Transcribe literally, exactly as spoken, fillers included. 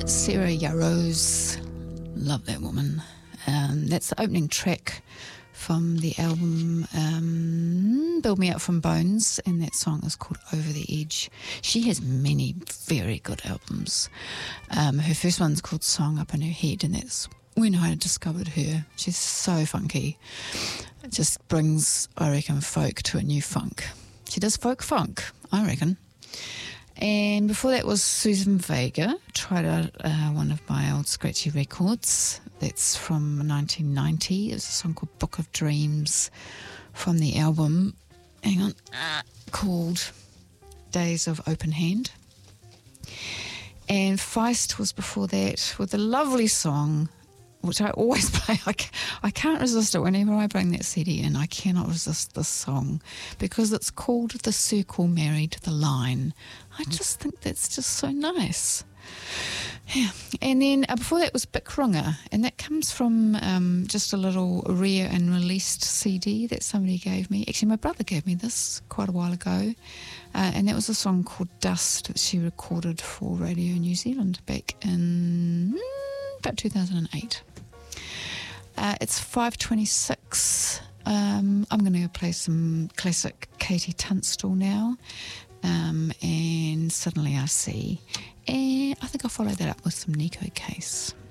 Sarah Yarrows. Love that woman. Um, that's the opening track from the album um, Build Me Up From Bones, and that song is called Over the Edge. She has many very good albums. Um, her first one's called Song Up in Her Head, and that's when I discovered her. She's so funky. It just brings, I reckon, folk to a new funk. She does folk funk, I reckon. And before that was Susan Vega. Tried out uh, one of my old scratchy records. That's from nineteen ninety. It was a song called Book of Dreams from the album, hang on, uh, called Days of Open Hand. And Feist was before that with a lovely song, which I always play. I, ca- I can't resist it whenever I bring that C D in. I cannot resist this song because it's called The Circle Married the Line. I just think that's just so nice. Yeah. And then uh, before that was Bickrunga, and that comes from um, just a little rare and released C D that somebody gave me. Actually, my brother gave me this quite a while ago, uh, and that was a song called Dust that she recorded for Radio New Zealand back in mm, about two thousand eight. Uh, it's five twenty-six. Um, I'm going to play some classic Katie Tunstall now. Um, and Suddenly I See. And I think I'll follow that up with some Nico Case.